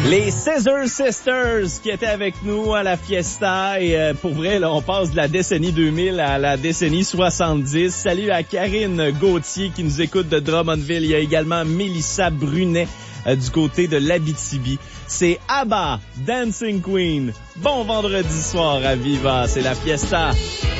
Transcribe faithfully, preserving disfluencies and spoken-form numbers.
Les Scissor Sisters qui étaient avec nous à la fiesta et euh, pour vrai, là, on passe de la décennie deux mille à la décennie soixante-dix. Salut à Karine Gauthier qui nous écoute de Drummondville. Il y a également Mélissa Brunet euh, du côté de l'Abitibi. C'est ABBA, Dancing Queen. Bon vendredi soir à Viva, c'est la fiesta.